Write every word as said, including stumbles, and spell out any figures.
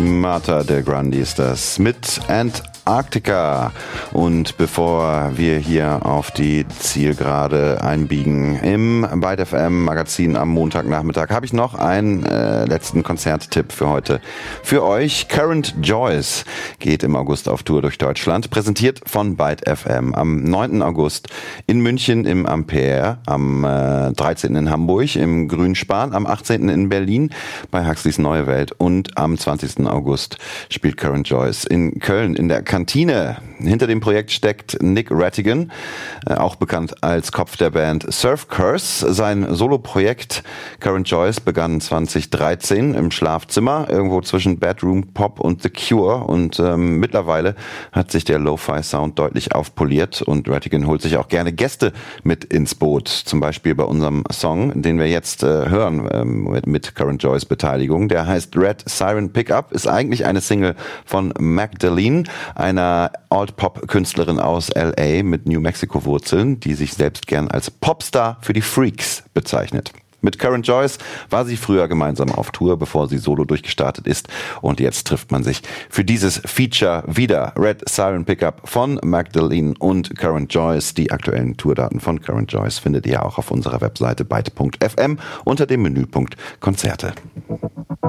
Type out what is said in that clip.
Martha de Grandi ist das mit Antarctica. Und bevor wir hier auf die Zielgerade einbiegen im Byte F M Magazin am Montagnachmittag, habe ich noch einen äh, letzten Konzerttipp für heute. Für euch: Current Joys geht im August auf Tour durch Deutschland, präsentiert von Byte F M. Am neunten August in München im Ampere, am äh, dreizehnten in Hamburg im Grünspan, am achtzehnten in Berlin bei Huxleys Neue Welt und am zwanzigsten August spielt Current Joys in Köln in der Kantine. Hinter dem Projekt steckt Nick Rattigan, äh, auch bekannt als Kopf der Band Surf Curse. Sein Soloprojekt Current Joys begann zweitausenddreizehn im Schlafzimmer, irgendwo zwischen Bedroom Pop und The Cure, und ähm, mittlerweile hat sich der Lo-Fi-Sound deutlich aufpoliert und Rattigan holt sich auch gerne Gäste mit ins Boot, zum Beispiel bei unserem Song, den wir jetzt äh, hören ähm, mit, mit Current Joys Beteiligung. Der heißt Red Siren Pickup, ist eigentlich eine Single von Magdalene, einer Alt-Pop-Künstlerin aus L A mit New Mexico-Wurzeln, die sich selbst gern als Popstar für die Freaks bezeichnet. Mit Current Joys war sie früher gemeinsam auf Tour, bevor sie solo durchgestartet ist. Und jetzt trifft man sich für dieses Feature wieder. Red Siren Pickup von Magdalene und Current Joys. Die aktuellen Tourdaten von Current Joys findet ihr auch auf unserer Webseite byte punkt f m unter dem Menüpunkt Konzerte.